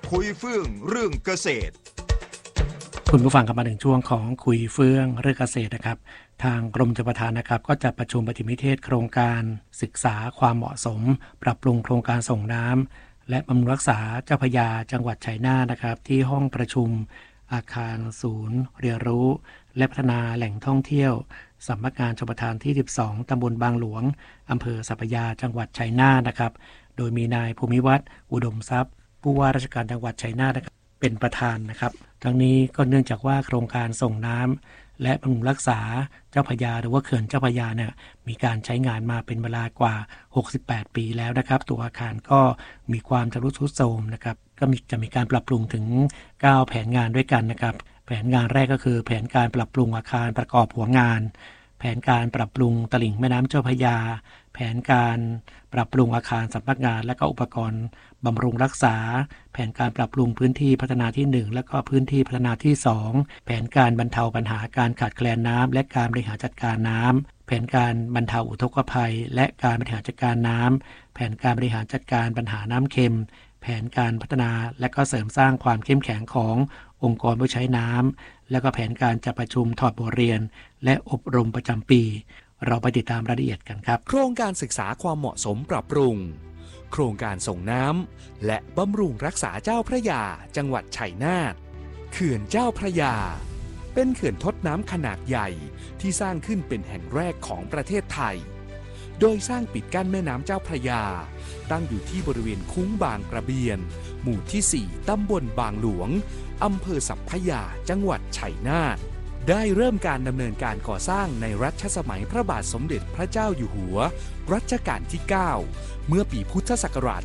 คุยเฟื่องเรื่องเกษตรคุณผู้ฟังกลับมาถึงช่วงของคุยเฟื่องเรื่องเกษตรนะครับทางกรมชลประทานนะครับก็จัดประชุมปฐมนิเทศโครงการศึกษาความเหมาะสมปรับปรุงโครงการส่งน้ำและบำรุงรักษาเจ้าพระยาจังหวัดชัยนาทนะครับที่ห้องประชุมอาคารศูนย์เรียนรู้และพัฒนาแหล่งท่องเที่ยวสำนักงานชลประทานที่12ตำบลบางหลวงอำเภอสัพพยาจังหวัดชัยนาทนะครับโดยมีนายภูมิวัฒน์อุดมทรัพย์ผู้ว่าราชการจังหวัดชัยนาทนะครับเป็นประธานนะครับทั้งนี้ก็เนื่องจากว่าโครงการส่งน้ำและบำรุงรักษาเจ้าพระยาหรือว่าเขื่อนเจ้าพระยาเนี่ยมีการใช้งานมาเป็นเวลากว่า68ปีแล้วนะครับตัวอาคารก็มีความชำรุดทรุดโทรมนะครับก็จะมีการปรับปรุงถึง9แผนงานด้วยกันนะครับแผนงานแรกก็คือแผนการปรับปรุงอาคารประกอบหัวงานแผนการปรับปรุงตลิ่งแม่น้ำเจ้าพระยาแผนการปรับปรุงอาคารสำนักงานและก็อุปกรณ์บำรุงรักษาแผนการปรับปรุงพื้นที่พัฒนาที่1และก็พื้นที่พัฒนาที่2แผนการบรรเทาปัญหาการขาดแคลนน้ำและการบริหารจัดการน้ำแผนการบรรเทาอุทกภัยและการบริหารจัดการน้ำแผนการบริหารจัดการปัญหาน้ำเค็มแผนการพัฒนาและก็เสริมสร้างความเข้มแข็งขององค์กรผู้ใช้น้ำและก็แผนการจัดประชุมถอดบทเรียนและอบรมประจำปีเราไปติดตามรายละเอียดกันครับโครงการศึกษาความเหมาะสมปรับปรุงโครงการส่งน้ำและบำรุงรักษาเจ้าพระยาจังหวัดชัยนาทเขื่อนเจ้าพระยาเป็นเขื่อนทดน้ำขนาดใหญ่ที่สร้างขึ้นเป็นแห่งแรกของประเทศไทยโดยสร้างปิดกั้นแม่น้ำเจ้าพระยาตั้งอยู่ที่บริเวณคุ้งบางกระเบียนหมู่ที่4ตำบลบางหลวงอำเภอสัพพยาจังหวัดชัยนาทได้เริ่มการดำเนินการก่อสร้างในรัชสมัยพระบาทสมเด็จพระเจ้าอยู่หัวรัชกาลที่9เมื่อปีพุทธศักราช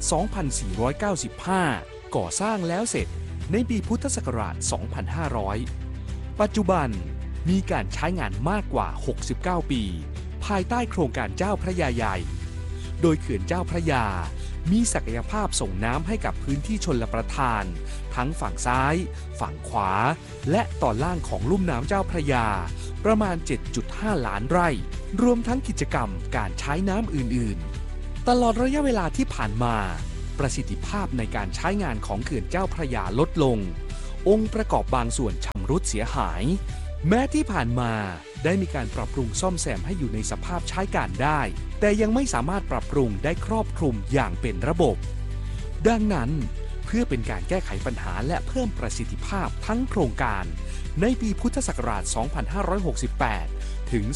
2495 ก่อสร้างแล้วเสร็จในปีพุทธศักราช 2500 ปัจจุบันมีการใช้งานมากกว่า 69 ปีภายใต้โครงการเจ้าพระยาใหญ่โดยเขื่อนเจ้าพระยามีศักยภาพส่งน้ำให้กับพื้นที่ชลประทานทั้งฝั่งซ้ายฝั่งขวาและตอนล่างของลุ่มน้ำเจ้าพระยาประมาณ 7.5 ล้านไร่รวมทั้งกิจกรรมการใช้น้ำอื่นๆตลอดระยะเวลาที่ผ่านมาประสิทธิภาพในการใช้งานของเขื่อนเจ้าพระยาลดลงองค์ประกอบบางส่วนชำรุดเสียหายแม้ที่ผ่านมาได้มีการปรับปรุงซ่อมแซมให้อยู่ในสภาพใช้การได้แต่ยังไม่สามารถปรับปรุงได้ครอบคลุมอย่างเป็นระบบดังนั้นเพื่อเป็นการแก้ไขปัญหาและเพิ่มประสิทธิภาพทั้งโครงการในปีพุทธศักราช 2568 ถึง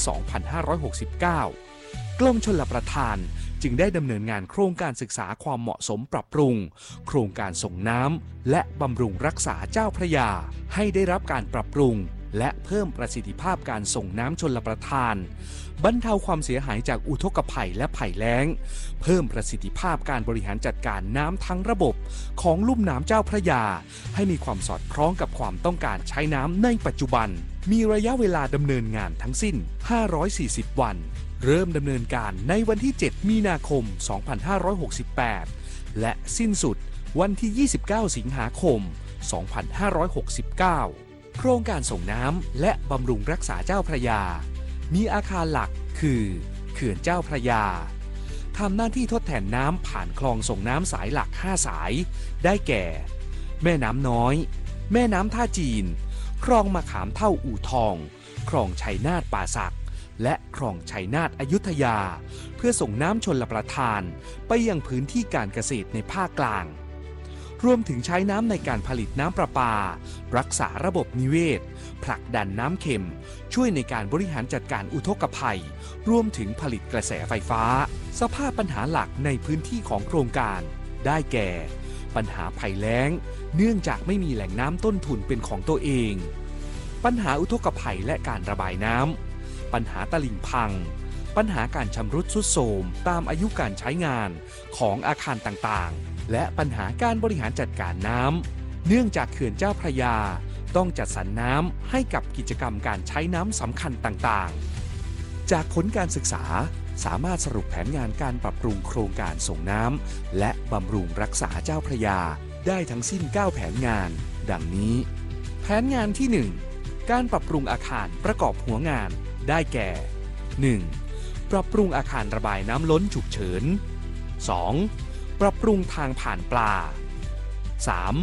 2569 กรมชลประทานจึงได้ดำเนินงานโครงการศึกษาความเหมาะสมปรับปรุงโครงการส่งน้ำและบำรุงรักษาเจ้าพระยาให้ได้รับการปรับปรุงและเพิ่มประสิทธิภาพการส่งน้ำชลประทานบรรเทาความเสียหายจากอุทกภัยและภัยแล้งเพิ่มประสิทธิภาพการบริหารจัดการน้ำทั้งระบบของลุ่มน้ำเจ้าพระยาให้มีความสอดคล้องกับความต้องการใช้น้ำในปัจจุบันมีระยะเวลาดำเนินงานทั้งสิ้น540วันเริ่มดำเนินการในวันที่7มีนาคม2568และสิ้นสุดวันที่29สิงหาคม2569โครงการส่งน้ำและบำรุงรักษาเจ้าพระยามีอาคารหลักคือเขื่อนเจ้าพระยาทำหน้าที่ทดแทนน้ำผ่านคลองส่งน้ำสายหลัก5สายได้แก่แม่น้ำน้อยแม่น้ำท่าจีนคลองมะขามเท่าอู่ทองคลองชัยนาทป่าสักและคลองชัยนาทอยุธยาเพื่อส่งน้ำชลประทานไปยังพื้นที่การเกษตรในภาคกลางรวมถึงใช้น้ำในการผลิตน้ำประปารักษาระบบนิเวศผลักดันน้ำเค็มช่วยในการบริหารจัดการอุทกภัยรวมถึงผลิตกระแสไฟฟ้าสภาพปัญหาหลักในพื้นที่ของโครงการได้แก่ปัญหาภัยแล้งเนื่องจากไม่มีแหล่งน้ำต้นทุนเป็นของตัวเองปัญหาอุทกภัยและการระบายน้ำปัญหาตลิ่งพังปัญหาการชำรุดทรุดโทรมตามอายุการใช้งานของอาคารต่างๆและปัญหาการบริหารจัดการน้ำเนื่องจากเขื่อนเจ้าพระยาต้องจัดสรรน้ำให้กับกิจกรรมการใช้น้ำสำคัญต่างๆจากผลการศึกษาสามารถสรุปแผนงานการปรับปรุงโครงการส่งน้ำและบำรุงรักษาเจ้าพระยาได้ทั้งสิ้น9แผนงานดังนี้แผนงานที่1การปรับปรุงอาคารประกอบหัวงานได้แก่ 1. ปรับปรุงอาคารระบายน้ำล้นฉุกเฉิน 2. ปรับปรุงทางผ่านปลา 3. ป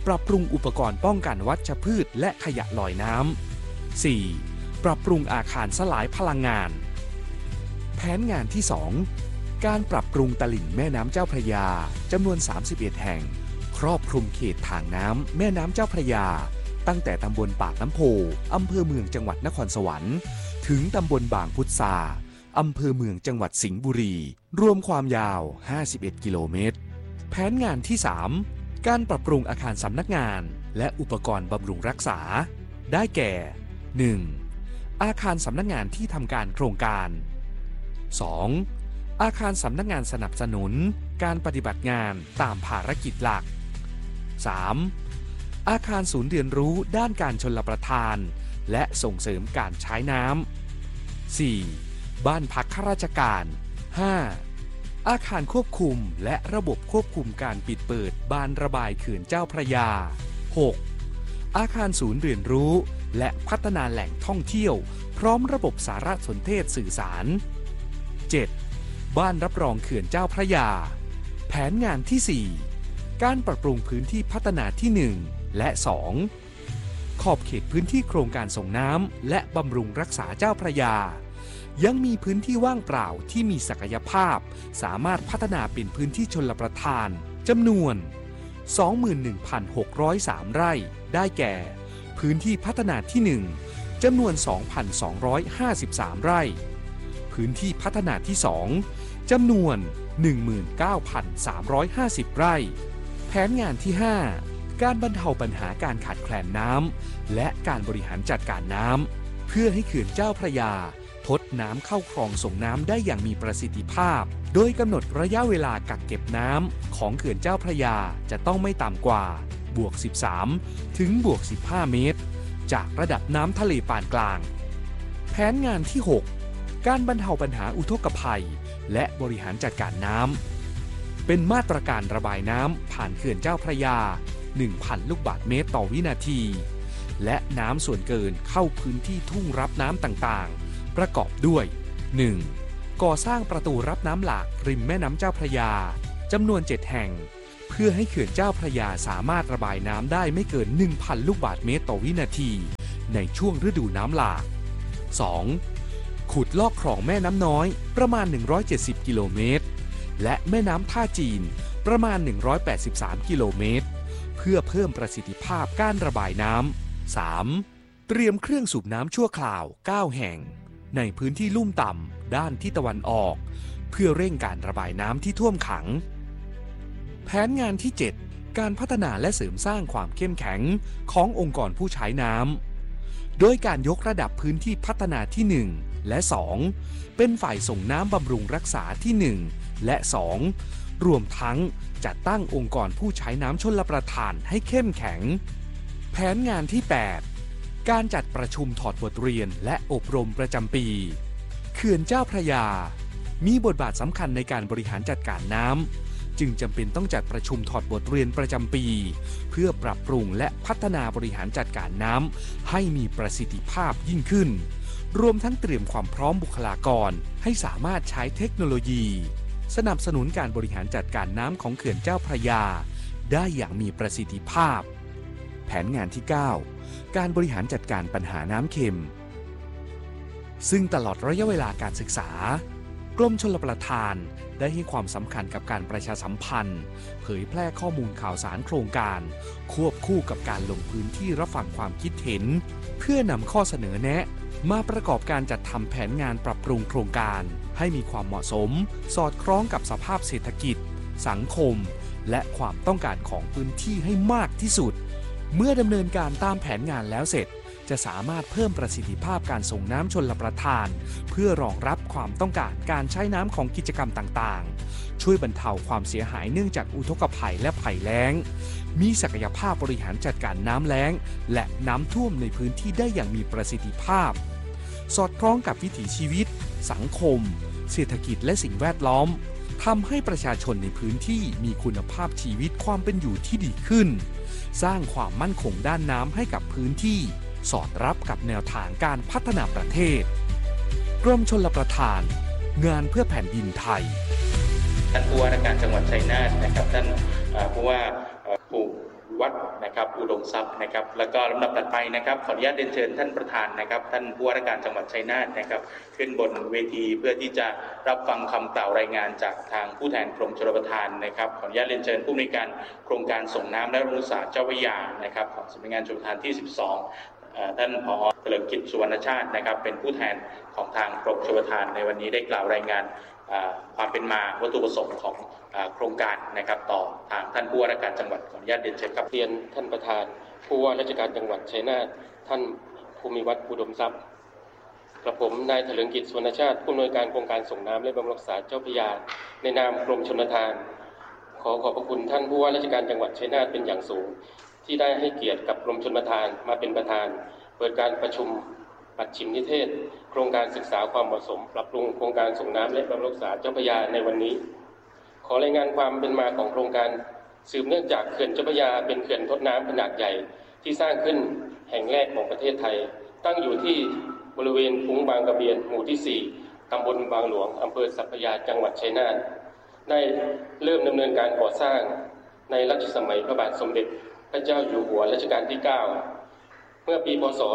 ปรับปรุงอุปกรณ์ป้องกันวัชพืชและขยะลอยน้ำ 4. ปรับปรุงอาคารสลายพลังงานแผนงานที่ 2 การปรับปรุงตลิ่งแม่น้ำเจ้าพระยาจำนวน31แห่งครอบคลุมเขตทางน้ำแม่น้ำเจ้าพระยาตั้งแต่ตำบลปากน้ำโพอำเภอเมืองจังหวัดนครสวรรค์ถึงตำบลบางพุทราอำเภอเมืองจังหวัดสิงห์บุรีรวมความยาว51กิโลเมตรแผนงานที่ 3 การปรับปรุงอาคารสำนักงานและอุปกรณ์บำรุงรักษาได้แก่ 1. อาคารสำนักงานที่ทำการโครงการ 2. อาคารสำนักงานสนับสนุนการปฏิบัติงานตามภารกิจหลัก 3. อาคารศูนย์เรียนรู้ด้านการชลประทานและส่งเสริมการใช้น้ำ 4. บ้านพักข้าราชการ 5. อาคารควบคุมและระบบควบคุมการปิดเปิดบานระบายเขื่อนเจ้าพระยา 6. อาคารศูนย์เรียนรู้และพัฒนาแหล่งท่องเที่ยวพร้อมระบบสารสนเทศสื่อสาร 7. บ้านรับรองเขื่อนเจ้าพระยาแผนงานที่ 4 การปรับปรุงพื้นที่พัฒนาที่ 1 และ 2 ขอบเขตพื้นที่โครงการส่งน้ำและบำรุงรักษาเจ้าพระยายังมีพื้นที่ว่างเปล่าที่มีศักยภาพสามารถพัฒนาเป็นพื้นที่ชลประทานจำนวน 21,603 ไร่ได้แก่ พื้นที่พัฒนาที่ 1 จำนวน 2,253 ไร่พื้นที่พัฒนาที่ 2 จำนวน 19,350 ไร่แผนงานที่ 5 การบรรเทาปัญหาการขาดแคลนน้ำและการบริหารจัดการน้ำเพื่อให้เขื่อนเจ้าพระยาทดน้ำเข้าคลองส่งน้ำได้อย่างมีประสิทธิภาพโดยกำหนดระยะเวลากักเก็บน้ำของเขื่อนเจ้าพระยาจะต้องไม่ต่ำกว่า-13 ถึง-15 เมตรจากระดับน้ำทะเลปานกลางแผนงานที่ 6 การบรรเทาปัญหาอุทกภัยและบริหารจัดการน้ำเป็นมาตรการระบายน้ำผ่านเขื่อนเจ้าพระยา 1,000 ลูกบาศก์เมตรต่อวินาทีและน้ำส่วนเกินเข้าพื้นที่ทุ่งรับน้ำต่างๆประกอบด้วย 1. ก่อสร้างประตูรับน้ำหลากริมแม่น้ำเจ้าพระยาจำนวน 7 แห่งเพื่อให้เขื่อนเจ้าพระยาสามารถระบายน้ำได้ไม่เกิน 1,000 ลูกบาศก์เมตรต่อวินาทีในช่วงฤดูน้ำหลาก 2. ขุดลอกคลองแม่น้ำน้อยประมาณ170กิโลเมตรและแม่น้ำท่าจีนประมาณ183กิโลเมตรเพื่อเพิ่มประสิทธิภาพการระบายน้ำ 3. เตรียมเครื่องสูบน้ำชั่วคราว 9 แห่งในพื้นที่ลุ่มต่ำด้านทิศตะวันออกเพื่อเร่งการระบายน้ำที่ท่วมขังแผนงานที่ 7 การพัฒนาและเสริมสร้างความเข้มแข็งขององค์กรผู้ใช้น้ำโดยการยกระดับพื้นที่พัฒนาที่ 1 และ 2 เป็นฝ่ายส่งน้ำบำรุงรักษาที่ 1 และ 2 รวมทั้งจัดตั้งองค์กรผู้ใช้น้ำชลประทานให้เข้มแข็งแผนงานที่ 8 การจัดประชุมถอดบทเรียนและอบรมประจำปีเขื่อนเจ้าพระยามีบทบาทสำคัญในการบริหารจัดการน้ำจึงจำเป็นต้องจัดประชุมถอดบทเรียนประจำปีเพื่อปรับปรุงและพัฒนาบริหารจัดการน้ำให้มีประสิทธิภาพยิ่งขึ้นรวมทั้งเตรียมความพร้อมบุคลากรให้สามารถใช้เทคโนโลยีสนับสนุนการบริหารจัดการน้ำของเขื่อนเจ้าพระยาได้อย่างมีประสิทธิภาพแผนงานที่ 9 การบริหารจัดการปัญหาน้ำเค็มซึ่งตลอดระยะเวลาการศึกษากรมชลประทานได้ให้ความสำคัญกับการประชาสัมพันธ์เผยแพร่ข้อมูลข่าวสารโครงการควบคู่กับการลงพื้นที่รับฟังความคิดเห็นเพื่อนำข้อเสนอแนะมาประกอบการจัดทำแผนงานปรับปรุงโครงการให้มีความเหมาะสมสอดคล้องกับสภาพเศรษฐกิจสังคมและความต้องการของพื้นที่ให้มากที่สุดเมื่อดำเนินการตามแผนงานแล้วเสร็จจะสามารถเพิ่มประสิทธิภาพการส่งน้ำชลประทานเพื่อรองรับความต้องการการใช้น้ำของกิจกรรมต่างๆช่วยบรรเทาความเสียหายเนื่องจากอุทกภัยและภัยแล้งมีศักยภาพบริหารจัดการน้ำแล้งและน้ำท่วมในพื้นที่ได้อย่างมีประสิทธิภาพสอดคล้องกับวิถีชีวิตสังคมเศรษฐกิจและสิ่งแวดล้อมทำให้ประชาชนในพื้นที่มีคุณภาพชีวิตความเป็นอยู่ที่ดีขึ้นสร้างความมั่นคงด้านน้ำให้กับพื้นที่สอดรับกับแนวทางการพัฒนาประเทศกรมชลประทานงานเพื่อแผ่นดินไทยท่านผู้ว่าราชการจังหวัดชัยนาทนะครับท่านผู้ว่าปลูกวัดนะครับอุดมทรัพย์นะครับแล้วก็ลำดับถัดไปนะครับขออนุญาตเรียนเชิญท่านประธานนะครับท่านผู้ว่าราชการจังหวัดชัยนาทนะครับขึ้นบนเวทีเพื่อที่จะรับฟังคำกล่าวรายงานจากทางผู้แทนกรมชลประทานนะครับขออนุญาตเรียนเชิญผู้อำนวยการโครงการส่งน้ำและบำรุงรักษาเจ้าพระยานะครับของสำนักงานชลประทานที่ 12ท่านผอ.เฉลิมกิจสุวรรณชาตินะครับเป็นผู้แทนของทางกรมชลประทานในวันนี้ได้กล่าวรายงานความเป็นมาวัตถุประสงค์ของโครงการนะครับต่อทางท่านผู้ว่าราชการจังหวัดขออนุญาตเรียนเชิญครับเรียนท่านประธานผู้ว่าราชการจังหวัดชัยนาทท่านภูมิวัฒน์อุดมทรัพย์กระผมนายเถลิงกิจสุวรรณชาติผู้อำนวยการโครงการส่งน้ำและบำรุงรักษาเจ้าพระยาในนามกรมชลประทานขอบพระคุณท่านผู้ว่าราชการจังหวัดชัยนาทเป็นอย่างสูงที่ได้ให้เกียรติกับกรมชลประทานมาเป็นประธานเปิดการประชุมปัดชิมนิเทศโครงการศึกษาความเหมาะสมปรับปรุงโครงการส่งน้ำและบำรุงรักษาเจ้าพระยาในวันนี้ขอรายงานความเป็นมาของโครงการสืบเนื่องจากเขื่อนเจ้าพระยาเป็นเขื่อนทดน้ำขนาดใหญ่ที่สร้างขึ้นแห่งแรกของประเทศไทยตั้งอยู่ที่บริเวณคุ้งบางกระเบียนหมู่ที่ 4 ตำบลบางหลวงอำเภอสัพพยาจังหวัดชัยนาทได้เริ่มดำเนินการก่อสร้างในรัชสมัยพระบาทสมเด็จพระเจ้าอยู่หัวรัชกาลที่ 9เมื่อปีพ.ศ.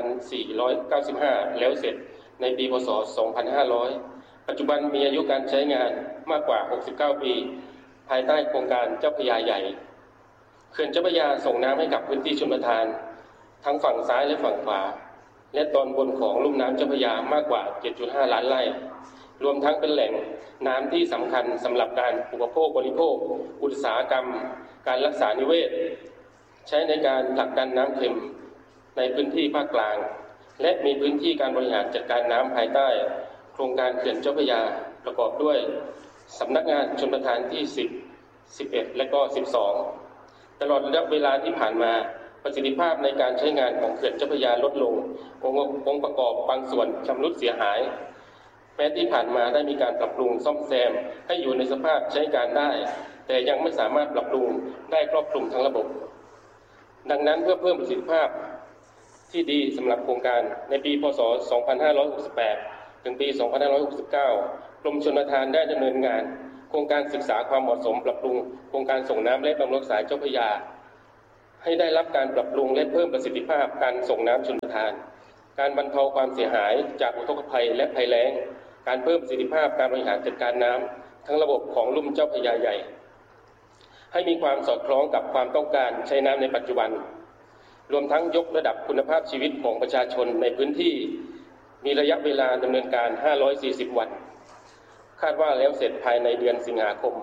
2495แล้วเสร็จในปีพ.ศ. 2500ปัจจุบันมีอายุการใช้งานมากกว่า69ปีภายใต้โครงการเจ้าพระยาใหญ่เขื่อนเจ้าพระยาส่งน้ำให้กับพื้นที่ชลประทานทั้งฝั่งซ้ายและฝั่งขวาและตอนบนของลุ่มน้ำเจ้าพระยามากกว่า 7.5 ล้านไร่รวมทั้งเป็นแหล่งน้ำที่สำคัญสำหรับการอุปโภคบริโภคอุตสาหกรรมการรักษานิเวศใช้ในการผลักดันน้ำเค็มในพื้นที่ภาคกลางและมีพื้นที่การบริหารจัดการน้ำภายใต้โครงการเขื่อนเจ้าพระยาประกอบด้วยสำนักงานชลประทานที่ 10, 11 และก็ 12ตลอดระยะเวลาที่ผ่านมาประสิทธิภาพในการใช้งานของเขื่อนเจ้าพระยาลดลงองค์ประกอบบางส่วนชำรุดเสียหายแม้ที่ผ่านมาได้มีการปรับปรุงซ่อมแซมให้อยู่ในสภาพใช้การได้แต่ยังไม่สามารถปรับปรุงได้ครอบคลุมทั้งระบบดังนั้นเพื่อเพิ่มประสิทธิภาพที่ดีสำหรับโครงการในปีพ.ศ. 2568ถึงปี 2569กรมชลประทานได้ดำเนินงานโครงการศึกษาความเหมาะสมปรับปรุงโครงการส่งน้ำและบำรุงรักษาเจ้าพระยาให้ได้รับการปรับปรุงและเพิ่มประสิทธิภาพการส่งน้ำชลประทานการบรรเทาความเสียหายจากอุทกภัยและภัยแล้งการเพิ่มประสิทธิภาพการบริหารจัดการน้ำทั้งระบบของลุ่มเจ้าพระยาใหญ่ให้มีความสอดคล้องกับความต้องการใช้น้ำในปัจจุบันรวมทั้งยกระดับคุณภาพชีวิตของประชาชนในพื้นที่มีระยะเวลาดำเนินการ540วันคาดว่าแล้วเสร็จภายในเดือนสิงหาคม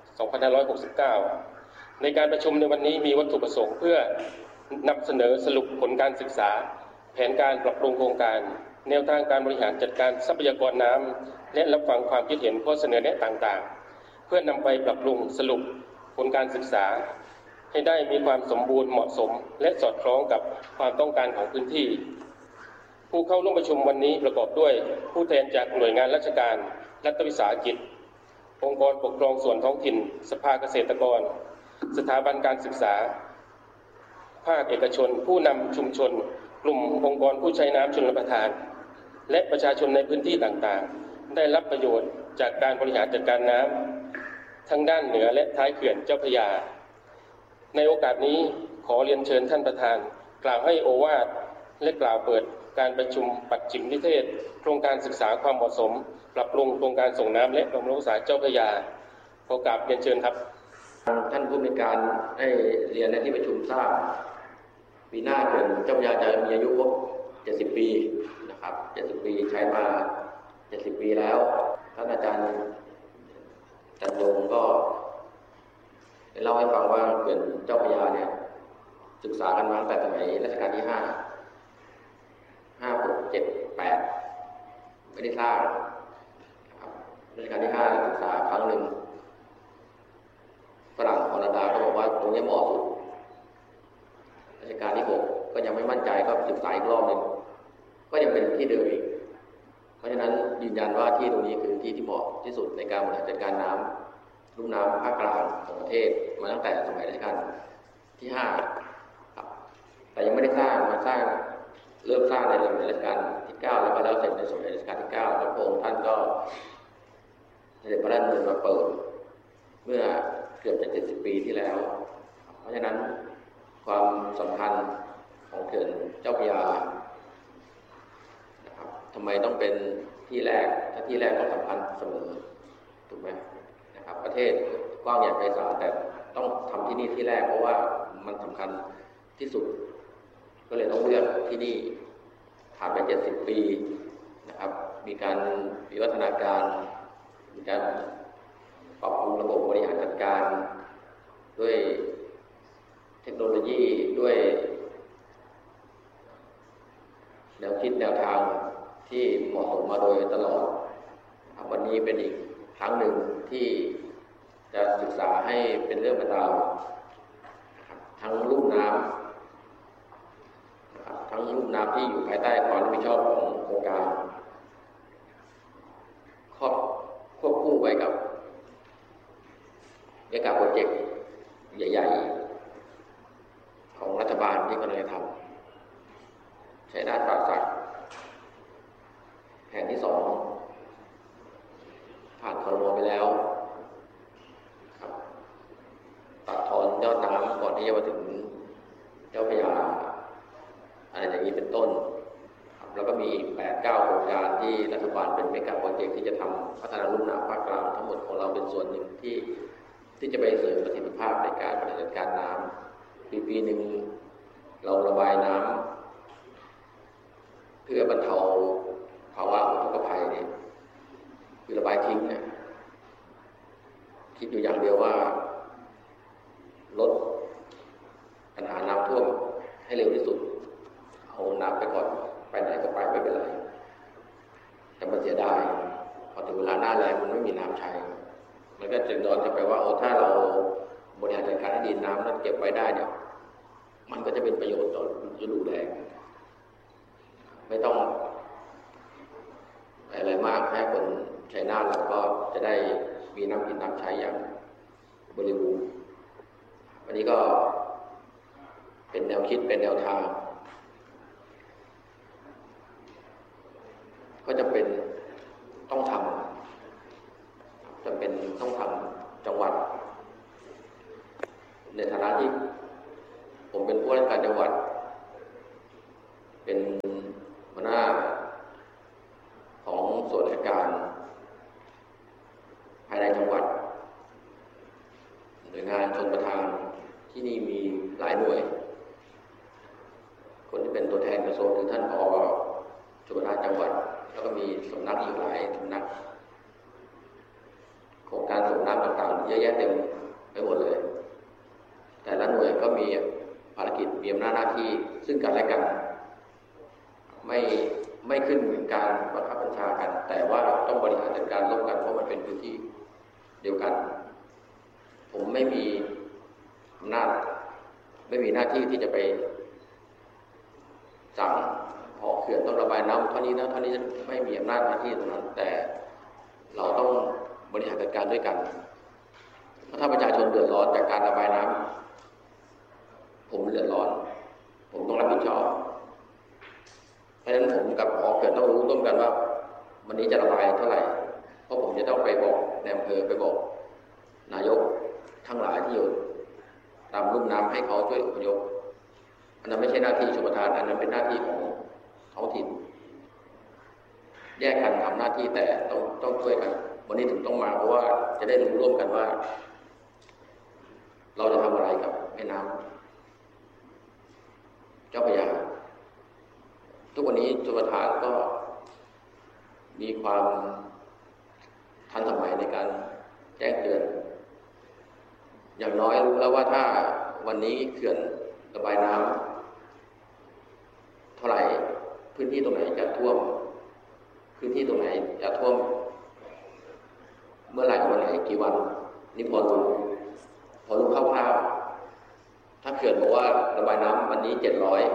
2569ในการประชุมในวันนี้มีวัตถุประสงค์เพื่อนำเสนอสรุปผลการศึกษาแผนการปรับปรุงโครงการแนวทางการบริหารจัดการทรัพยากรน้ำและรับฟังความคิดเห็นข้อเสนอแนะต่างๆเพื่อนำไปปรับปรุงสรุปผลการศึกษาให้ได้มีความสมบูรณ์เหมาะสมและสอดคล้องกับความต้องการของพื้นที่ผู้เข้าร่วมประชุมวันนี้ประกอบด้วยผู้แทนจากหน่วยงานราชการรัฐวิสาหกิจองค์กรปกครองส่วนท้องถิ่นสภาเกษตรกรสถาบันการศึกษาภาคเอกชนผู้นำชุมชนกลุ่มองค์กรผู้ใช้น้ำชลประทานและประชาชนในพื้นที่ต่างๆได้รับประโยชน์จากการบริหารจัดการน้ำทั้งด้านเหนือและท้ายเขื่อนเจ้าพระยาในโอกาสนี้ขอเรียนเชิญท่านประธานกล่าวให้โอวาทและกล่าวเปิดการประชุมปัดฉิมนิเทศโครงการศึกษาความเหมาะสมปรับปรุงโครงการส่งน้ำและบำรุงรักษาเจ้าพระยาขอกราบเรียนเชิญครับท่านผู้มีการได้เรียนในที่ประชุมทราบปีหน้าเขื่อนเจ้าพระยาจะมีอายุครบ70 ปีนะครับ70 ปีใช้มา70 ปีแล้วท่านอาจารย์จันทงก็ได้เล่าให้ฟังว่าเขื่อนเจ้าพระยาเนี่ยศึกษากันมาตั้งแต่สมัยรัชกาลที่ 5 6 7 8ไม่ได้สร้างนะครับรัชกาลที่ 5ศึกษาครั้งหนึ่งฝรั่งแคนาดาก็บอกว่าตรงนี้เหมาะสุดรัชกาลที่ 6ก็ยังไม่มั่นใจก็ศึกษาอีกรอบหนึ่งก็ยังเป็นที่เดิมอีกเพราะฉะนั้นยืนยันว่าที่ตรงนี้คือที่ที่เหมาะที่สุดในการบริหารจัดการน้ำลุ่มน้ำภาคกลางของประเทศมาตั้งแต่สมัยรัชกาลที่ 5ครับแต่ยังไม่ได้สร้างมาสร้างเริ่มสร้างในสมัยรัชกาลที่ 9แล้วก็แล้วเสร็จในสมัยรัชกาลที่ 9แล้วพระองค์ท่านก็เสด็จพระราชดำเนินมาเปิดเมื่อเกือบจะ70 ปีที่แล้วเพราะฉะนั้นความสำคัญของเขื่อนเจ้าพระยานะครับทำไมต้องเป็นที่แรกถ้าที่แรกต้องสำคัญเสมอถูกไหมนะครับประเทศกว้างใหญ่ไพศาลแต่ต้องทำที่นี่ที่แรกเพราะว่ามันสำคัญที่สุดก็เลยต้องเลือกที่นี่ผ่านไป70 ปีนะครับมีการวิวัฒนาการมีการปรับปรุงระบบบริหารจัดการด้วยเทคโนโลยีด้วยแนวคิดแนวทางที่เหมาะสมมาโดยตลอดวันนี้เป็นอีกครั้งหนึ่งที่จะศึกษาให้เป็นเรื่องเป็นราวทั้งลุ่มน้ำทั้งลุ่มน้ำที่อยู่ภายใต้ความรับผิดชอบของโครงการควบคู่ไปกับเมกะโปรเจกต์ใหญ่ๆของรัฐบาลที่กำลังจะทำชัยนาทป่าสักแห่งที่2ผ่านครม.ไปแล้วครับตัดทอนยอดน้ำก่อนที่จะมาถึงเจ้าพระยาอะไรอย่างนี้เป็นต้นแล้วก็มี 8-9 โครงการที่รัฐบาลเป็นเมกะโปรเจกต์ที่จะทำพัฒนาลุ่มน้ำภาคกลางทั้งหมดของเราเป็นส่วนหนึ่งที่จะไปเสริมประสิทธิภาพในการบริหารจัดการน้ำปีหนึ่งเราระบายน้ำเพื่อบรรเทาภาวะอุทกภัยเนี่ยคือระบายทิ้งเนี่ยคิดอยู่อย่างเดียวว่าลดปัญหาน้ำท่วมให้เร็วที่สุดเอาน้ำไปก่อนไปไหนก็ไปไม่เป็นไรแต่มันเสียดายพอถึงเวลาหน้าแล้งมันไม่มีน้ำใช้มันก็จะย้อนกลับไปว่าถ้าเราบริหารจัดการให้ดีน้ำนั้นเก็บไว้ได้เนี่ยมันก็จะเป็นประโยชน์ต่อฤดูแล้งไม่ต้องอะไรมากแค่คนชัยนาทแล้วก็จะได้มีน้ำกินน้ำใช้อย่างบริบูรณ์วันนี้ก็เป็นแนวคิดเป็นแนวทางก็จะเป็นต้องทำจำเป็นต้องทำจังหวัดในฐานะที่ผมเป็นผู้ว่าราชการจังหวัดเป็นหัวหน้าของส่วนราชการภายในจังหวัดหน่วยงานชนประทานที่นี่มีหลายหน่วยคนที่เป็นตัวแทนกระทรวงคือท่านผอ.ชลประทานจังหวัดแล้วก็มีสำนักอยู่หลายสำนักโครงการส่งน้ำต่างๆเยอะแยะเต็มไปหมดเลยแต่ละหน่วยก็มีภารกิจมีอำนาจหน้าที่ซึ่งกันและกันไม่ขึ้นการบังคับบัญชากันแต่ว่าต้องบริหารจัดการร่วมกันเพราะมันเป็นพื้นที่เดียวกันผมไม่มีอำนาจไม่มีหน้าที่ที่จะไปสั่งพอเขื่อนต้องระบายน้ำเท่านี้นะเท่านี้ไม่มีอำนาจหน้าที่ตรงนั้นแต่เราต้องบริหารจัดการด้วยกันถ้าประชาชนเดือดร้อนจากการระบายน้ำผมเดือดร้อนผมต้องรับผิดชอบเพราะฉะนั้นผมกับหอเขื่อนต้องรู้ร่วมกันว่าวันนี้จะระบายเท่าไหร่เพราะผมจะต้องไปบอกในอำเภอไปบอกนายกทั้งหลายที่อยู่ตามลุ่มน้ำให้เขาช่วยอพยพอันนั้นไม่ใช่หน้าที่ชลประทานอันนั้นเป็นหน้าที่ของท้องถิ่นแยกกันทำหน้าที่แต่ต้องช่วยกันวันนี้ถึงต้องมาเพราะว่าจะได้รู้ร่วมกันว่าเราจะทำอะไรกับแม่น้ำเจ้าพระยาทุกวันนี้ชลประทานก็มีความทันสมัยในการแจ้งเตือนอย่างน้อยรู้แล้วว่าถ้าวันนี้เขื่อนระบายน้ำเท่าไหร่พื้นที่ตรงไหนจะท่วมพื้นที่ตรงไหนจะท่วมเมื่อไหร่วันไหนกี่วันนี่พอรู้คร่าวๆถ้าเขื่อนบอกว่าระบายน้ำวันนี้700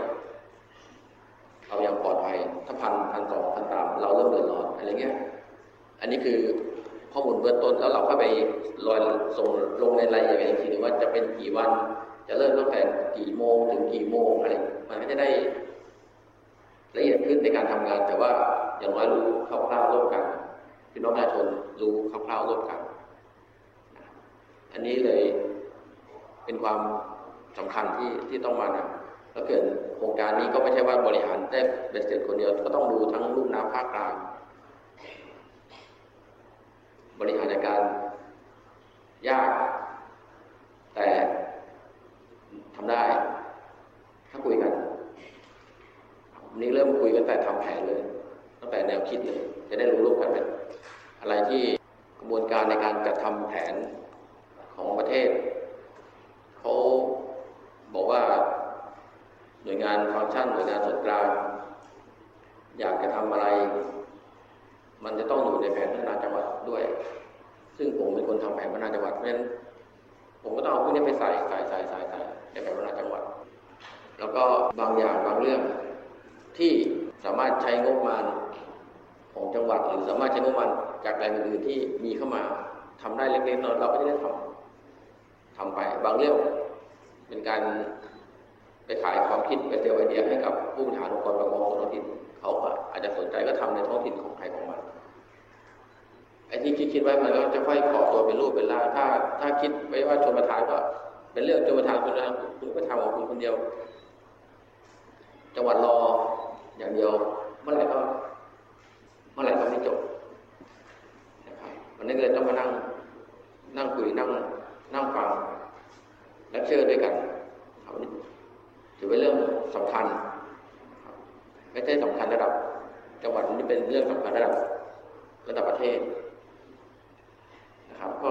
เอาอย่างปลอดภัยถ้า1,200 1,300เราเริ่มเดือดร้อนอะไรเงี้ยอันนี้คือข้อมูลเบื้องต้นแล้วเราก็ไปส่งลงในรายละเอียดอีกทีนึงว่าจะเป็นกี่วันจะเริ่มตั้งแต่กี่โมงถึงกี่โมงอะไรมันก็จะได้ละเอียดขึ้นในการทำงานแต่ว่าอย่างน้อยรู้คร่าวๆร่วมกันพี่น้องประชาชนรู้คร่าวๆร่วมกันอันนี้เลยเป็นความสำคัญที่ต้องมาแล้วเกิดโครงการนี้ก็ไม่ใช่ว่าบริหารได้เป็นเสร็จคนเดียวก็ต้องดูทั้งลุ่มน้ำภาคกลางบริหารจัดการยากแต่ทำได้ถ้าคุยกันวันนี้เริ่มคุยกันแต่ทำแผนเลยตั้งแต่แนวคิดเลยจะได้รู้ร่วมกันเป็นอะไรที่กระบวนการในการจัดทำแผนของประเทศเขาบอกว่าหน่วยงานฟังก์ชันหน่วยงานส่วนกลางอยากจะทำอะไรมันจะต้องอยู่ในแผนพัฒนาจังหวัดด้วยซึ่งผมเป็นคนทำแผนพัฒนาจังหวัดเพราะฉะนั้นผมก็ต้องเอาพวกนี้ไปใส่ในแผนพัฒนาจังหวัดแล้วก็บางอย่างบางเรื่องที่สามารถใช้งบประมาณของจังหวัดหรือสามารถใช้งบประมาณจากแหล่งอื่นที่มีเข้ามาทำได้เล็กๆน้อยๆเราก็จะได้ทำไปบางเรื่องเป็นการไปขายความคิดไปเซลล์ไอเดียให้กับผู้บริหารองค์กรปกครองท้องถิ่นเขาก็อาจจะสนใจก็ทำในท้องถิ่นของใครของมันไอ้ที่คิดไว้มันก็จะค่อยก่อตัวเป็นรูปเป็นร่างถ้าคิดไว้ว่าชลประทานก็เป็นเรื่องชลประทานคุณก็ทำของคุณคนเดียวจังหวัดรออย่างเดียวเมื่อไหร่ก็ไม่จบนะครับวันนี้เลยต้องมานั่งคุยนั่งฟังและเชื่อด้วยกันถือเป็นเรื่องสำคัญไม่ใช่สำคัญระดับจังหวัดนี้เป็นเรื่องสำคัญระดับประเทศนะครับก็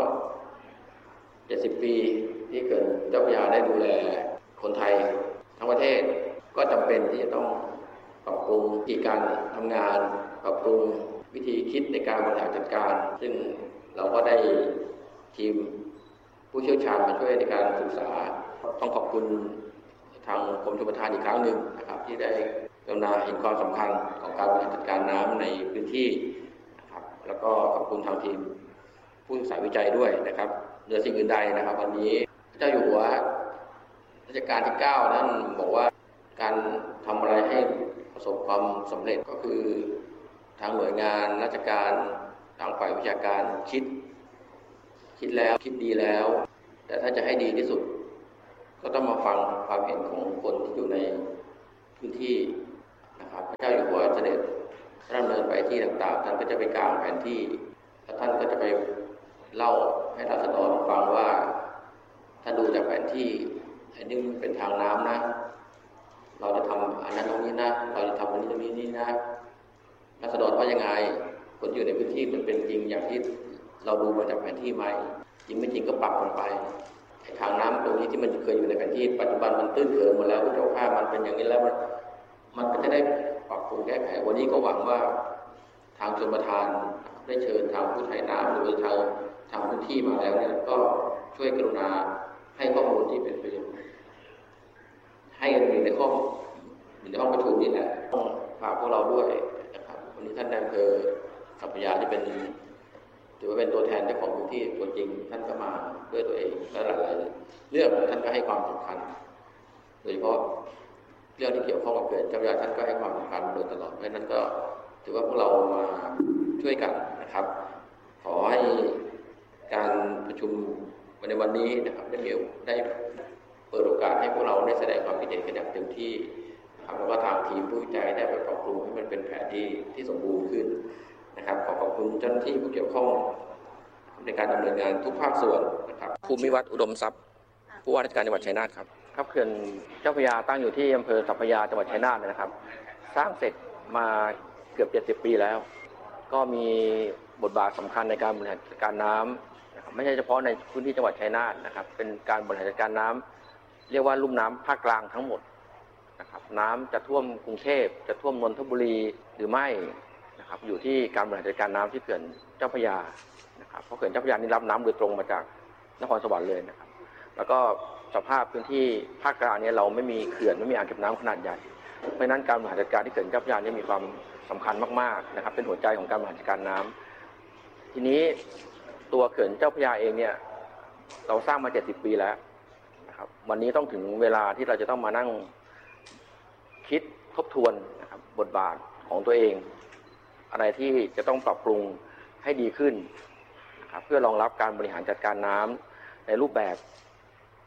70 ปีที่เกิดเจ้าพระยาได้ดูแลคนไทยทั้งประเทศก็จำเป็นที่จะต้องปรับปรุงวิธีการทำงานปรับปรุงวิธีคิดในการบริหารจัดการซึ่งเราก็ได้ทีมผู้เชี่ยวชาญมาช่วยในการศึกษาต้องขอบคุณทางกรมชลประทานอีกครั้งหนึ่งนะครับที่ได้กรุณาเห็นความสำคัญของการบริหารจัดการน้ำในพื้นที่นะครับแล้วก็ขอบคุณทางทีมผู้ศึกษาวิจัยด้วยนะครับเหนือสิ่งอื่นใดนะครับวันนี้พระเจ้าอยู่หัวรัชกาลที่9นั้นบอกว่าการทำอะไรให้ประสบความสำเร็จก็คือทางหน่วยงานราชการทางฝ่ายวิชาการคิดแล้วคิดดีแล้วแต่ถ้าจะให้ดีที่สุดก็ต้องมาฟังความเห็นของคนที่อยู่ในพื้นที่นะครับพระเจ้าอยู่หัวเสด็จดำเนินไปที่ต่างๆท่านก็จะไปกางแผนที่แล้วท่านก็จะไปเล่าให้ราษฎรฟังว่าถ้าดูจากแผนที่อันนี้เป็นทางน้ำนะเราจะทำอันนั้นตรงนี้นะเราจะทำอันนี้ตรงนี้นี่นะราษฎรว่ายังไงคนอยู่ในพื้นที่มันเป็นจริงอย่างที่เราดูมาจากแผนที่ไหมจริงไม่จริงก็ปรับมันไปทางน้ำตรงนี้ที่มันเคยอยู่ในแผนที่ปัจจุบันมันตื้นเขินหมดแล้วผู้เจ้าข้ามันเป็นอย่างนี้แล้วมันก็จะได้ปรับปรุงแก้ไขวันนี้ก็หวังว่าทางชลประทานได้เชิญทางผู้ใช้น้ำหรือทางพื้นที่มาแล้วเนี่ยก็ช่วยกรุณาให้ข้อมูลที่เป็นประโยชน์ให้กันอยู่ในห้องประชุมนี่แหละต้องฝากพวกเราด้วยนะครับวันนี้ท่านนายอำเภอสัพพยาที่เป็นถือว่าเป็นตัวแทนเจ้าของพื้นที่ตัวจริงท่านก็มาด้วยตัวเองและหลายๆเรื่องท่านก็ให้ความสำคัญโดยเฉพาะเรื่องที่เกี่ยวข้องกับเขื่อนเจ้าพระยาท่านก็ให้ความสำคัญโดยตลอดเพราะฉะนั้นก็ถือว่าพวกเรามาช่วยกันนะครับขอให้การประชุมในวันนี้นะครับได้เปิดโอกาสให้พวกเราได้แสดงความคิดเห็นกันอย่างเต็มที่นะครับแล้วก็ทางทีมผู้วิจัยได้ไปปรับปรุงให้มันเป็นแผนที่สมบูรณ์ขึ้นนะครับขอบคุณเจ้าหน้าที่ผู้เกี่ยวข้องในการดำเนินงานทุกภาคส่วนนะครับภูมิวัฒน์อุดมทรัพย์ผู้ว่าราชการจังหวัดชัยนาทครับเขื่อนเจ้าพระยาตั้งอยู่ที่อำเภอสัพพยาจังหวัดชัยนาทนะครับสร้างเสร็จมาเกือบ70 ปีแล้วก็มีบทบาทสำคัญในการบริหารจัดการน้ำนะครับไม่ใช่เฉพาะในพื้นที่จังหวัดชัยนาทนะครับเป็นการบริหารจัดการน้ำเรียกว่าลุ่มน้ำภาคกลางทั้งหมดนะครับน้ำจะท่วมกรุงเทพจะท่วมนนทบุรีหรือไม่นะครับอยู่ที่การบริหารจัดการน้ำที่เขื่อนเจ้าพระยานะครับเพราะเขื่อนเจ้าพระยานี่รับน้ำโดยตรงมาจากนครสวรรค์เลยนะครับแล้วก็สภาพพื้นที่ภาคกลางเนี่ยเราไม่มีเขื่อนไม่มีอ่างเก็บน้ำขนาดใหญ่เพราะฉะนั้นการบริหารจัดการที่เขื่อนเจ้าพระยานี่มีความสำคัญมากๆนะครับเป็นหัวใจของการบริหารจัดการน้ำทีนี้ตัวเขื่อนเจ้าพระยาเองเนี่ยเราสร้างมา70 ปีแล้วนะครับวันนี้ต้องถึงเวลาที่เราจะต้องมานั่งคิดทบทวนนะครับบทบาทของตัวเองอะไรที่จะต้องปรับปรุงให้ดีขึ้นนะครับเพื่อรองรับการบริหารจัดการน้ำในรูปแบบ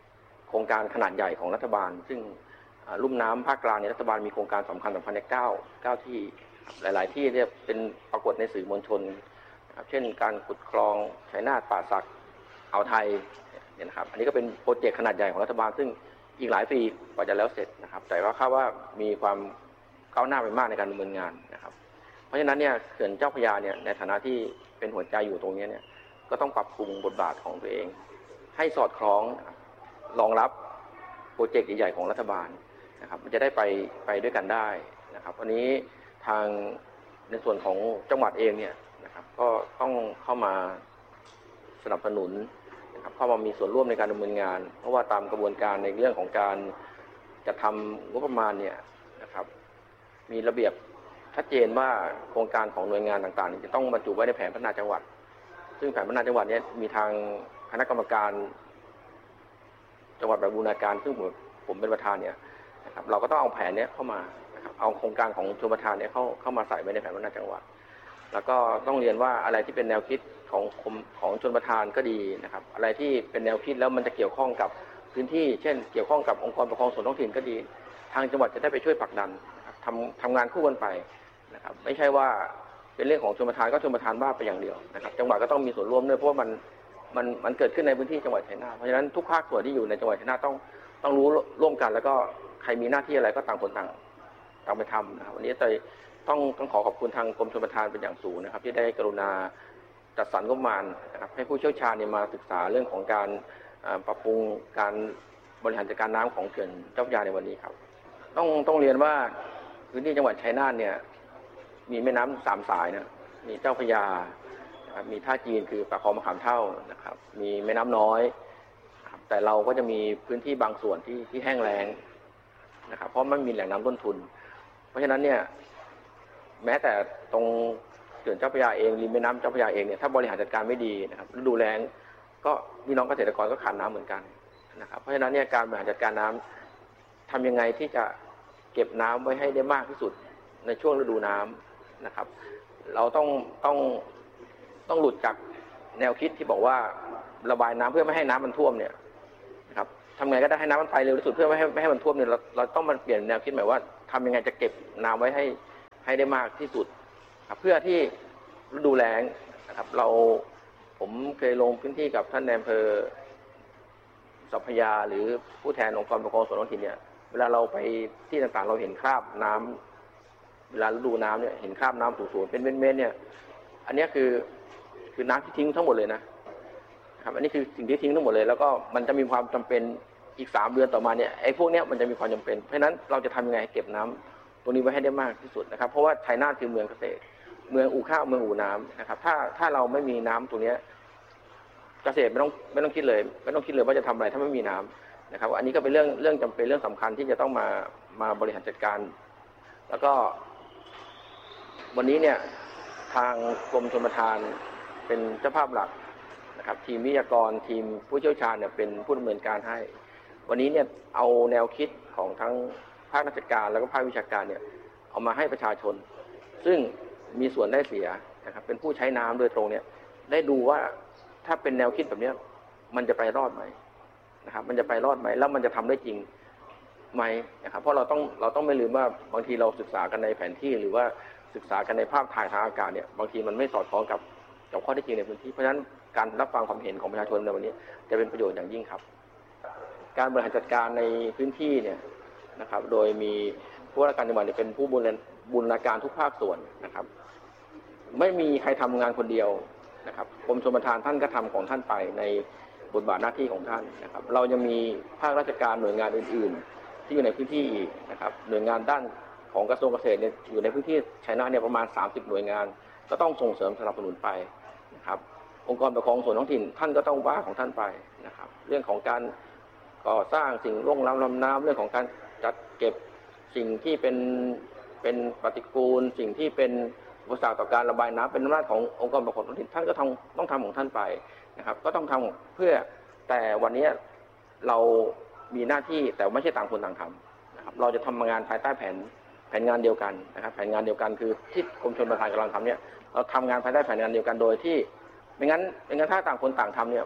โครงการขนาดใหญ่ของรัฐบาลซึ่งลุ่มน้ำภาคกลางในรัฐบาลมีโครงการสำคัญใน9ที่หลายๆที่เนี่ยเป็นปรากฏในสื่อมวลชนเช่นการขุดคลองชัยนาทป่าสักอ่าวไทยเนี่ยนะครับอันนี้ก็เป็นโปรเจกต์ขนาดใหญ่ของรัฐบาลซึ่งอีกหลายปีกว่าจะแล้วเสร็จนะครับแต่ว่าคาดว่ามีความก้าวหน้าไปมากในการดำเนินงานนะครับเพราะฉะนั้นเนี่ยเขื่อนเจ้าพระยาเนี่ยในฐานะที่เป็นหัวใจอยู่ตรงนี้เนี่ยก็ต้องปรับปรุงบทบาทของตัวเองให้สอดคล้องรองรับโปรเจกต์ใหญ่ๆของรัฐบาลนะครับมันจะได้ไปด้วยกันได้นะครับวันนี้ทางในส่วนของจังหวัดเองเนี่ยนะครับก็ต้องเข้ามาสนับสนุนนะครับเข้ามามีส่วนร่วมในการดำเนินงานเพราะว่าตามกระบวนการในเรื่องของการจัดทำงบประมาณเนี่ยนะครับมีระเบียบชัดเจนว่าโครงการของหน่วยงานต่างๆจะต้องบรรจุไว้ในแผนพัฒนาจังหวัดซึ่งแผนพัฒนาจังหวัดนี้มีทางคณะกรรมการจังหวัดแบบบูรณาการซึ่งผมเป็นประธานเนี่ยนะครับเราก็ต้องเอาแผนนี้เข้ามานะครับเอาโครงการของชลประทานนี้เข้ามาใส่ไว้ในแผนพัฒนาจังหวัดแล้วก็ต้องเรียนว่าอะไรที่เป็นแนวคิดของชลประทานก็ดีนะครับอะไรที่เป็นแนวคิดแล้วมันจะเกี่ยวข้องกับพื้นที่เช่นเกี่ยวข้องกับองค์กรปกครองส่วนท้องถิ่นก็ดีทางจังหวัดจะได้ไปช่วยผลักดันนะครับทำงานคู่กันไปนะครับไม่ใช่ว่าเป็นเรื่องของชลประทานก็ชลประทานว่าไปอย่างเดียวนะครับจังหวัดก็ต้องมีส่วนร่วมด้วยเพราะว่ามันเกิดขึ้นในพื้นที่จังหวัดชัยนาทเพราะฉะนั้นทุกภาคส่วนที่อยู่ในจังหวัดชัยนาทต้องรู้ร่วมกันแล้วก็ใครมีหน้าที่อะไรก็ต่างคนต่างไปทำนะครับวันนี้ต้องขอบคุณทางกรมชลประทานเป็นอย่างสูงนะครับที่ได้กรุณาจัดสรรงบประมาณนะครับให้ผู้เชี่ยวชาญมาศึกษาเรื่องของการปรับปรุงการบริหารจัดการน้ำของเขื่อนเจ้าพระยาในวันนี้ครับต้องเรียนว่าพื้นที่จังหวัดชัยนาทเนี่ยมีแม่น้ำ3 สายนะมีเจ้าพระยามีท่าจีนคือปากคลองมะขามเท่านะครับมีแม่น้ำน้อยแต่เราก็จะมีพื้นที่บางส่วนที่แห้งแล้งนะครับเพราะไม่มีแหล่งน้ำต้นทุนเพราะฉะนั้นเนี่ยแม้แต่ตรงเขื่อนเจ้าพระยาเองริมแม่น้ำเจ้าพระยาเองเนี่ยถ้าบริหารจัดการไม่ดีนะครับฤดูแล้งก็พี่น้องเกษตรกรก็ขาดน้ำเหมือนกันนะครับเพราะฉะนั้นเนี่ยการบริหารจัดการน้ำทำยังไงที่จะเก็บน้ำไว้ให้ได้มากที่สุดในช่วงฤดูน้ำนะครับเราต้องหลุดจากแนวคิดที่บอกว่าระบายน้ำเพื่อไม่ให้น้ำมันท่วมเนี่ยนะครับทำไงก็ได้ให้น้ำมันไปเร็วที่สุดเพื่อไม่ให้มันท่วมเนี่ยเราต้องมาเปลี่ยนแนวคิดหมายว่าทำยังไงจะเก็บน้ำไว้ให้ได้มากที่สุดครับเพื่อที่ฤดูแล้งนะครับผมเคยลงพื้นที่กับท่านนายอำเภอสัพพยาหรือผู้แทนองค์กรปกครองส่วนท้องถิ่นเนี่ยเวลาเราไปที่ต่างๆเราเห็นคราบน้ำเวลาฤดูน้ำเนี่ยเห็นคราบน้ำสูงๆเป็นเม็ดๆเนี่ยอันนี้คือน้ำที่ทิ้งทั้งหมดเลยนะครับอันนี้คือสิ่งที่ทิ้งทั้งหมดเลยแล้วก็มันจะมีความจำเป็นอีก3 เดือนต่อมาเนี่ยไอ้พวกนี้มันจะมีความจำเป็นเพราะฉะนั้นเราจะทำยังไงให้เก็บน้ำตรงนี้ไว้ให้ได้มากที่สุดนะครับเพราะว่าชัยนาทคือเมืองเกษตรเมืองอู่ข้าวเมืองอู่น้ำนะครับถ้าเราไม่มีน้ำตรงนี้เกษตรไม่ต้องคิดเลยว่าจะทำอะไรถ้าไม่มีน้ำนะครับอันนี้ก็เป็นเรื่องจำเป็นเรื่องสำคัญที่จะต้องมาบริหารจัดการแล้วก็วันนี้เนี่ยทางกรมชลประทานเป็นเจ้าภาพหลักนะครับทีมวิทยากรทีมผู้เชี่ยวชาญเนี่ยเป็นผู้ดำเนินการให้วันนี้เนี่ยเอาแนวคิดของทั้งภาคราชการแล้วก็ภาควิชาการเนี่ยเอามาให้ประชาชนซึ่งมีส่วนได้เสียนะครับเป็นผู้ใช้น้ำโดยตรงเนี่ยได้ดูว่าถ้าเป็นแนวคิดแบบนี้มันจะไปรอดไหมนะครับมันจะไปรอดไหมแล้วมันจะทำได้จริงไหมนะครับเพราะเราต้องไม่ลืมว่าบางทีเราศึกษากันในแผนที่หรือว่าศึกษากันในภาพถ่ายทางอากาศเนี่ยบางทีมันไม่สอดคล้องกับข้อเท็จจริงในพื้นที่เพราะฉะนั้นการรับฟังความเห็นของประชาชนในวันนี้จะเป็นประโยชน์อย่างยิ่งครับการบริหารจัดการในพื้นที่เนี่ยนะครับโดยมีผู้ว่าราชการจังหวัดเป็นผู้บูรณาการทุกภาคส่วนนะครับไม่มีใครทำงานคนเดียวนะครับกรมชลประทานท่านก็ทำของท่านไปในบทบาทหน้าที่ของท่านนะครับเรายังมีภาคราชการหน่วยงานอื่นๆที่อยู่ในพื้นที่อีกนะครับหน่วยงานด้านของกระทรวงเกษตรเนี่ยอยู่ในพื้นที่ชัยนาทเนี่ยประมาณ30 หน่วยงานก็ต้องส่งเสริมสนับสนุนไปนะครับองค์กรปกครองส่วนท้องถิ่นท่านก็ต้องว่าของท่านไปนะครับเรื่องของการก่อสร้างสิ่งร่วงล้ำลำน้ำเรื่องของการจัดเก็บสิ่งที่เป็นปฏิกูลสิ่งที่เป็นอุปสรรคต่อการระบายน้ำเป็นอำนาจขององค์กรปกครองท้องถิ่นท่านก็ต้องทำของท่านไปนะครับก็ต้องทำเพื่อแต่วันนี้เรามีหน้าที่แต่ไม่ใช่ต่างคนต่างทำนะครับเราจะทำงานภายใต้แผนงานเดียวกันนะครับแผนงานเดียวกันคือที่กรมชลประทานกำลังทำเนี่ยเราทำงานภายใต้แผนงานเดียวกันโดยที่ไม่งั้นถ้าต่างคนต่างทำเนี่ย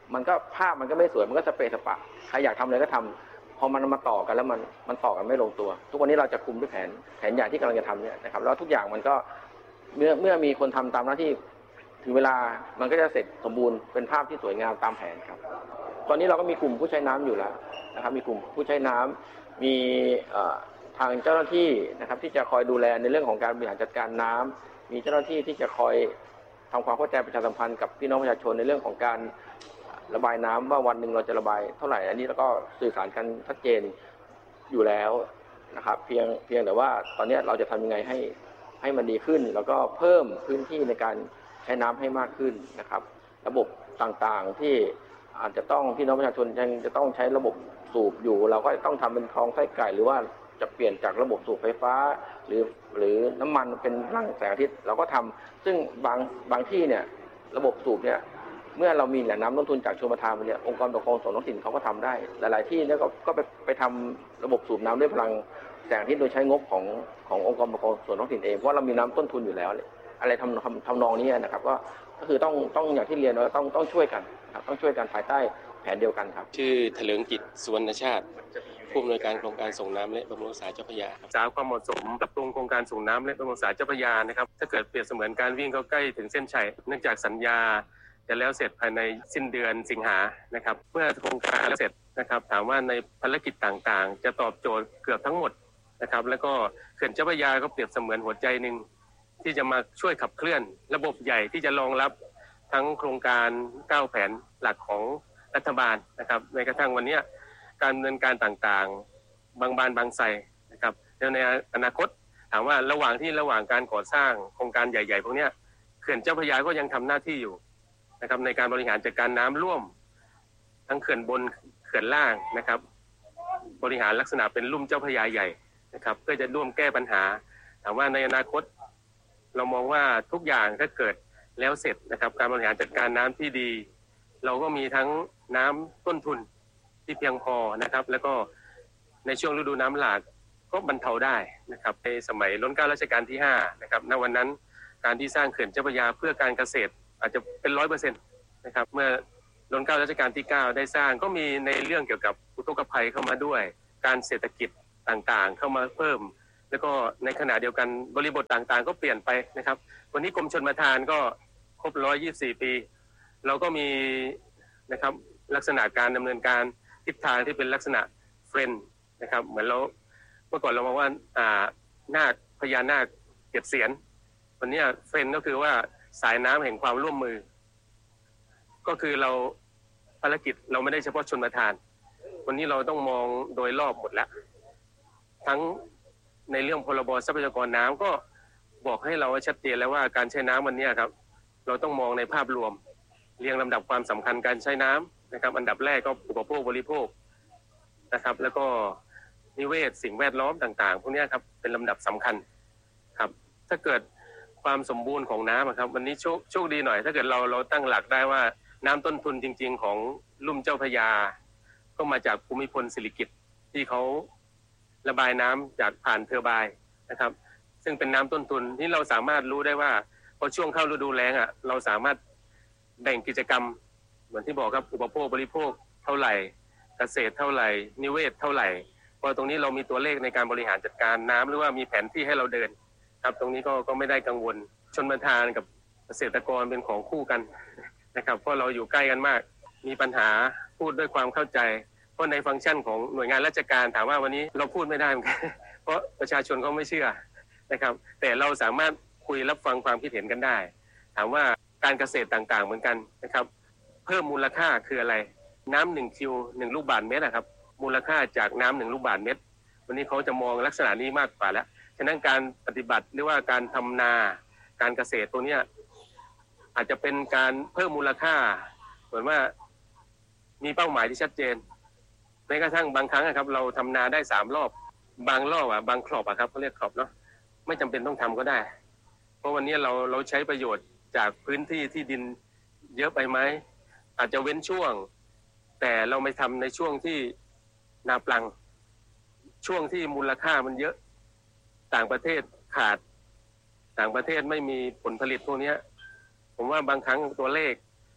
มันก็ภาพมันก็ไม่สวยมันก็สเปซสปะใครอยากทำอะไรก็ทำพอมันมาต่อกันแล้วมันต่อกันไม่ลงตัวทุกวันนี้เราจะคุมด้วยแผนใหญ่ที่กำลังจะทำเนี่ยนะครับแล้วทุกอย่างมันก็เมื่อมีคนทำตามหน้าที่ถึงเวลามันก็จะเสร็จสมบูรณ์เป็นภาพที่สวยงามตามแผนครับตอนนี้เราก็มีกลุ่มผู้ใช้น้ำอยู่แล้วนะครับมีกลุ่มผู้ใช้น้ำมีทางเจ้าหน้าที่นะครับที่จะคอยดูแลในเรื่องของการบริหารจัดการน้ำมีเจ้าหน้าที่ที่จะคอยทำความเข้าใจประชาสัมพันธ์กับพี่น้องประชาชนในเรื่องของการระบายน้ำว่าวันหนึ่งเราจะระบายเท่าไหร่อันนี้แล้วก็สื่อสารกันชัดเจนอยู่แล้วนะครับเพียงแต่ว่าตอนนี้เราจะทำยังไงให้มันดีขึ้นแล้วก็เพิ่มพื้นที่ในการใช้น้ำให้มากขึ้นนะครับระบบต่างๆที่อาจจะต้องพี่น้องประชาชนยังจะต้องใช้ระบบสูบอยู่เราก็ต้องทำเป็นคลองไส้ไก่หรือว่าจะเปลี่ยนจากระบบสูบไฟฟ้าหรือน้ำมันเป็นพลังแสงอาทิตย์เราก็ทำซึ่งบางที่เนี่ยระบบสูบเนี่ยเมื่อเรามีแหล่งน้ำต้นทุนจากชลประทานเนี่ยองค์กรปกครองส่วนท้องถิ่นเขาก็ทำได้หลายๆที่เนี่ยก็ไปทำระบบสูบน้ำด้วยพลังแสงอาทิตย์โดยใช้งบขององค์กรปกครองส่วนท้องถิ่นเองเพราะเรามีน้ำต้นทุนอยู่แล้วอะไรทำนองนี้นะครับก็คือต้องอย่างที่เรียนว่าต้องช่วยกันครับต้องช่วยกันภายใต้แผนเดียวกันครับชื่อเถลิงกิจสุวรรณชาติผู้อำนวยการโครงการส่งน้ำและบำรุงรักษาเจ้าพระยาศึกษาความเหมาะสมปรับปรุงโครงการส่งน้ำและบำรุงรักษาเจ้าพระยานะครับถ้าเกิดเปรียบเสมือนการวิ่งเข้าใกล้ถึงเส้นชัยเนื่องจากสัญญาจะแล้วเสร็จภายในสิ้นเดือนสิงหานะครับเมื่อโครงการแล้วเสร็จนะครับถามว่าในภารกิจต่างๆจะตอบโจทย์เกือบทั้งหมดนะครับแล้วก็เขื่อนเจ้าพระยาก็เปรียบเสมือนหัวใจนึงที่จะมาช่วยขับเคลื่อนระบบใหญ่ที่จะรองรับทั้งโครงการ9แผนหลักของรัฐบาลนะครับในกระทั่งวันนี้การดำเนินการต่างๆบางบานบางไทรนะครับแล้วในอนาคตถามว่าระหว่างการก่อสร้างโครงการใหญ่ๆพวกนี้เขื่อนเจ้าพระยาก็ยังทำหน้าที่อยู่นะครับในการบริหารจัดการน้ำร่วมทั้งเขื่อนบนเขื่อนล่างนะครับบริหารลักษณะเป็นลุ่มเจ้าพระยาใหญ่นะครับเพื่อจะร่วมแก้ปัญหาถามว่าในอนาคตเรามองว่าทุกอย่างถ้าเกิดแล้วเสร็จนะครับการบริหารจัดการน้ำที่ดีเราก็มีทั้งน้ำต้นทุนที่เพียงพอนะครับแล้วก็ในช่วงฤดูน้ำหลากก็บรรเทาได้นะครับในสมัยรัชกาลรัชกาลที่5นะครับณวันนั้นการที่สร้างเขื่อนเจ้าพระยาเพื่อการเกษตรอาจจะเป็น 100% นะครับเมื่อรัชกาลรัชกาลที่9ได้สร้างก็มีในเรื่องเกี่ยวกับอุทกภัยเข้ามาด้วยการเศรษฐกิจต่างๆเข้ามาเพิ่มแล้วก็ในขณะเดียวกันบริบทต่างๆก็เปลี่ยนไปนะครับวันนี้กรมชลประทานก็ครบ124 ปีเราก็มีนะครับลักษณะการดำเนินการทิศทางที่เป็นลักษณะเฟรนด์นะครับเหมือนเราเมื่อก่อนเรามองว่านาคพญานาค7 เสียนวันนี้เฟรนด์ก็คือว่าสายน้ำแห่งความร่วมมือก็คือเราภารกิจเราไม่ได้เฉพาะชลประทานวันนี้เราต้องมองโดยรอบหมดแล้วทั้งในเรื่องพรบทรัพยากรน้ำก็บอกให้เราชัดเจนแล้วว่าการใช้น้ำวันนี้ครับเราต้องมองในภาพรวมเรียงลำดับความสำคัญการใช้น้ำนะครับอันดับแรกก็อุปโภคบริโภคนะครับแล้วก็นิเวศสิ่งแวดล้อมต่างๆพวกนี้ครับเป็นลำดับสำคัญครับถ้าเกิดความสมบูรณ์ของน้ำครับวันนี้โชคดีหน่อยถ้าเกิดเราตั้งหลักได้ว่าน้ำต้นทุนจริงๆของลุ่มเจ้าพระยาก็มาจากภูมิพลสิริกิติ์ที่เขาระบายน้ำจากผ่านเทอร์ไบน์นะครับซึ่งเป็นน้ำต้นทุนที่เราสามารถรู้ได้ว่าพอช่วงเข้าฤดูแล้งเราสามารถแบ่งกิจกรรมเหมือนที่บอกครับอุปโภคบริโภคเท่าไหร่เกษตรเท่าไหร่นิเวศเท่าไหร่พอตรงนี้เรามีตัวเลขในการบริหารจัดการน้ำหรือว่ามีแผนที่ให้เราเดินครับตรงนี้ก็ไม่ได้กังวลชลประทานกับเกษตรกรเป็นของคู่กันนะครับเพราะเราอยู่ใกล้กันมากมีปัญหาพูดด้วยความเข้าใจเพราะในฟังก์ชันของหน่วยงานราชการถามว่าวันนี้เราพูดไม่ได้เหมือนกันเพราะประชาชนเขาไม่เชื่อนะครับแต่เราสามารถคุยรับฟังความคิดเห็นกันได้ถามว่าการเกษตรต่างๆเหมือนกันนะครับเพิ่มมูลค่าคืออะไรน้ำ1 คิว 1 ลูกบาศก์เมตรครับมูลค่าจากน้ำ1 ลูกบาศก์เมตรวันนี้เขาจะมองลักษณะนี้มากกว่าแล้วฉะนั้นการปฏิบัติหรือว่าการทำนาการเกษตรตัวนี้อาจจะเป็นการเพิ่มมูลค่าเหมือนว่ามีเป้าหมายที่ชัดเจนแม้กระทั่งบางครั้งครับเราทำนาได้3 รอบบางรอบบางครอบครับเขาเรียกครอบเนาะไม่จำเป็นต้องทำก็ได้เพราะวันนี้เราใช้ประโยชน์จากพื้นที่ที่ดินเยอะไปไหมอาจจะเว้นช่วงแต่เราไม่ทำในช่วงที่นาปลังช่วงที่มูลค่ามันเยอะต่างประเทศขาดต่างประเทศไม่มีผลผลิตพวกนี้ผมว่าบางครั้งตัวเลข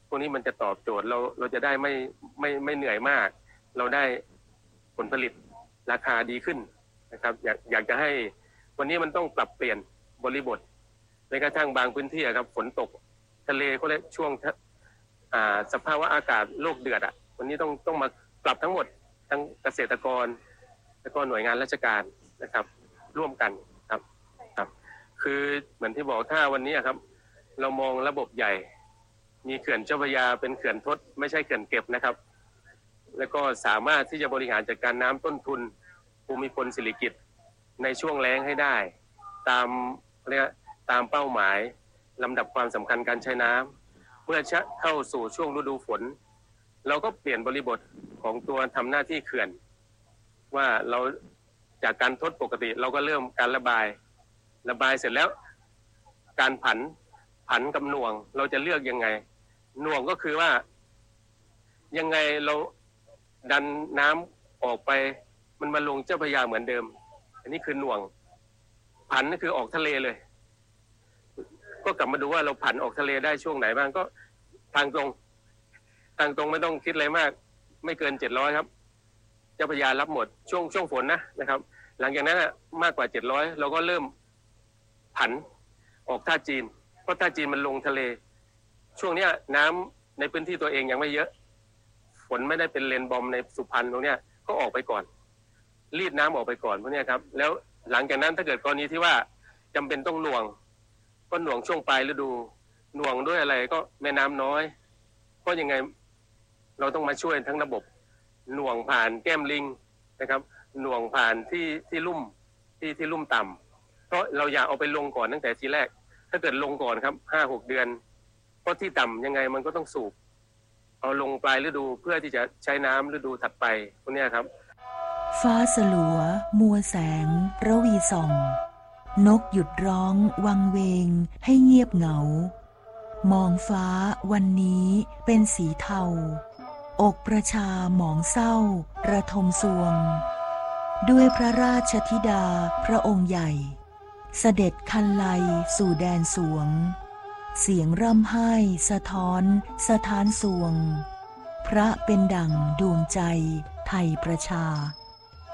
พวกนี้มันจะตอบโจทย์เราจะได้ไม่เหนื่อยมากเราได้ผลผลิตราคาดีขึ้นนะครับอยากจะให้วันนี้มันต้องปรับเปลี่ยนบริบทในกระทั่งบางพื้นที่ครับฝนตกทะเลก็เลยช่วงสภาวะอากาศโลกเดือดวันนี้ต้องมาปรับทั้งหมดทั้งเกษตรกรและก็หน่วยงานราชการนะครับร่วมกันครับคือเหมือนที่บอกถ้าวันนี้ครับเรามองระบบใหญ่มีเขื่อนเจ้าพระยาเป็นเขื่อนทดไม่ใช่เขื่อนเก็บนะครับแล้วก็สามารถที่จะบริหารจัดการน้ำต้นทุนภูมิพลสิริกิติ์ในช่วงแล้งให้ได้ตามเป้าหมายลำดับความสำคัญการใช้น้ำเมื่อเข้าสู่ช่วงฤดูฝนเราก็เปลี่ยนบริบทของตัวทำหน้าที่เขื่อนว่าเราจากการทดปกติเราก็เริ่มการระบายเสร็จแล้วการผันกับหน่วงเราจะเลือกยังไงหน่วงก็คือว่ายังไงเราดันน้ำออกไปมันมาลงเจ้าพระยาเหมือนเดิมอันนี้คือหน่วงผันก็คือออกทะเลเลยก็กลับมาดูว่าเราผันออกทะเลได้ช่วงไหนบ้างก็ทางตรงไม่ต้องคิดอะไรมากไม่เกิน700ครับเจ้าพระยารับหมดช่วงฝนนะครับหลังจากนั้นมากกว่า700เราก็เริ่มผันออกท่าจีนเพราะท่าจีนมันลงทะเลช่วงนี้น้ำในพื้นที่ตัวเองยังไม่เยอะฝนไม่ได้เป็นเลนบอมในสุพรรณตรงนี้ก็ออกไปก่อนรีดน้ำออกไปก่อนพวกนี้ครับแล้วหลังจากนั้นถ้าเกิดกรณีที่ว่าจำเป็นต้องหน่วงก็หน่วงช่วงปลายฤดูหน่วงด้วยอะไรก็แม่น้ำน้อยเพราะยังไงเราต้องมาช่วยทั้งระบบหน่วงผ่านแก้มลิงนะครับหน่วงผ่านที่ลุ่มที่ลุ่มต่ำเพราะเราอยากเอาไปลงก่อนตั้งแต่ทีแรกถ้าเกิดลงก่อนครับ 5-6 เดือนเพราะที่ต่ำยังไงมันก็ต้องสูบเอาลงปลายฤดูเพื่อที่จะใช้น้ำฤดูถัดไปพวกนี้ครับฟ้าสลัวมัวแสงระวีส่องนกหยุดร้องวังเวงให้เงียบเหงามองฟ้าวันนี้เป็นสีเทาอกประชาหมองเศร้าระทมสวงด้วยพระราชธิดาพระองค์ใหญ่เสด็จคันไลสู่แดนสวงเสียงร่ำไห้สะท้อนสถานสวงพระเป็นดั่งดวงใจไทยประชา